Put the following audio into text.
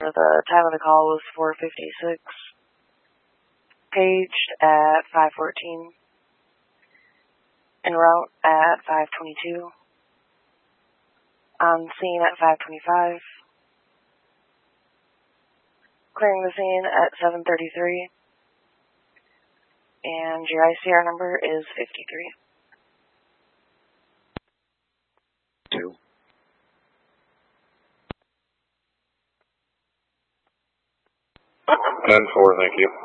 the time of the call was 4:56. Paged at 5:14. En route at 5:22. On scene at 5:25. Clearing the scene at 7:33. And your ICR number is 53. 2. And 4, thank you.